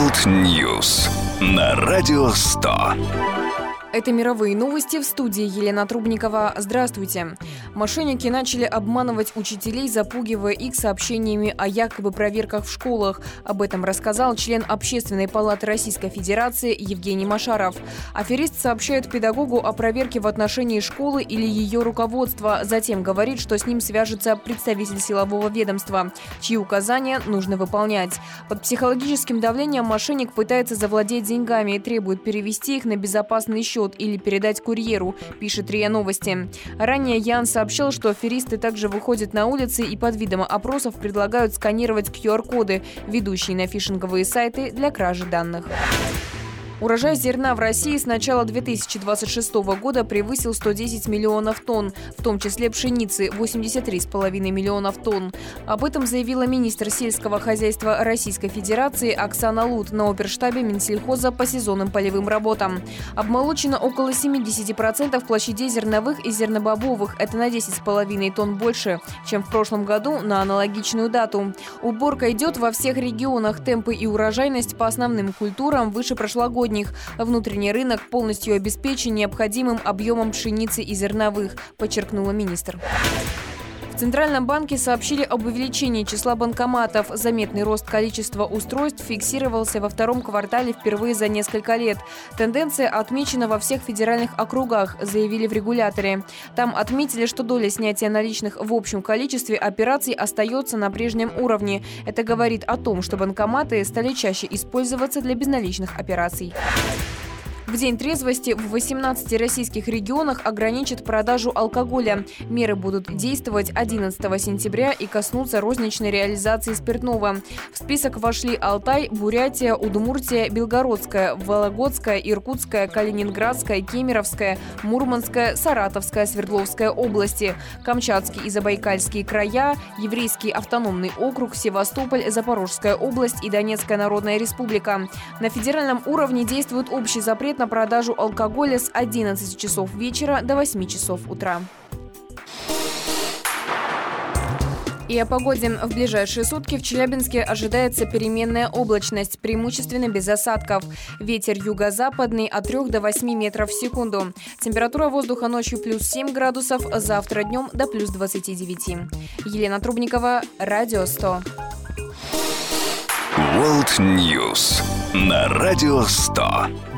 World News на Радио 100. Это мировые новости, в студии Елена Трубникова. Здравствуйте. Мошенники начали обманывать учителей, запугивая их сообщениями о якобы проверках в школах. Об этом рассказал член Общественной палаты Российской Федерации Евгений Машаров. Аферист сообщает педагогу о проверке в отношении школы или ее руководства. Затем говорит, что с ним свяжется представитель силового ведомства, чьи указания нужно выполнять. Под психологическим давлением мошенник пытается завладеть деньгами и требует перевести их на безопасный счет или передать курьеру, пишет РИА Новости. Ранее Ян сообщил, что аферисты также выходят на улицы и под видом опросов предлагают сканировать QR-коды, ведущие на фишинговые сайты для кражи данных. Урожай зерна в России с начала 2026 года превысил 110 миллионов тонн, в том числе пшеницы – 83,5 миллионов тонн. Об этом заявила министр сельского хозяйства Российской Федерации Оксана Лут на оперштабе Минсельхоза по сезонным полевым работам. Обмолочено около 70% площадей зерновых и зернобобовых – это на 10,5 тонн больше, чем в прошлом году на аналогичную дату. Уборка идет во всех регионах, темпы и урожайность по основным культурам выше прошлогодних. Внутренний рынок полностью обеспечен необходимым объемом пшеницы и зерновых, подчеркнула министр. В Центральном банке сообщили об увеличении числа банкоматов. Заметный рост количества устройств фиксировался во втором квартале впервые за несколько лет. Тенденция отмечена во всех федеральных округах, заявили в регуляторе. Там отметили, что доля снятия наличных в общем количестве операций остается на прежнем уровне. Это говорит о том, что банкоматы стали чаще использоваться для безналичных операций. В День трезвости в 18 российских регионах ограничат продажу алкоголя. Меры будут действовать 11 сентября и коснутся розничной реализации спиртного. В список вошли Алтай, Бурятия, Удмуртия, Белгородская, Вологодская, Иркутская, Калининградская, Кемеровская, Мурманская, Саратовская, Свердловская области, Камчатский и Забайкальские края, Еврейский автономный округ, Севастополь, Запорожская область и Донецкая Народная Республика. На федеральном уровне действует общий запрет на продажу алкоголя с 11 часов вечера до 8 часов утра. И о погоде. В ближайшие сутки в Челябинске ожидается переменная облачность, преимущественно без осадков. Ветер юго-западный от 3 до 8 метров в секунду. Температура воздуха ночью плюс 7 градусов, завтра днем до плюс 29. Елена Трубникова, Радио 100. World News на Радио 100.